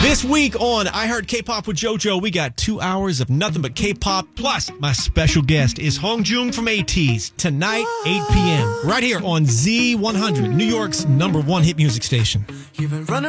This week on I Heard K-Pop with JoJo, we got 2 hours of nothing but K-pop. Plus, my special guest is Hongjoong from ATEEZ. Tonight, 8 p.m. right here on Z100, New York's #1 hit music station.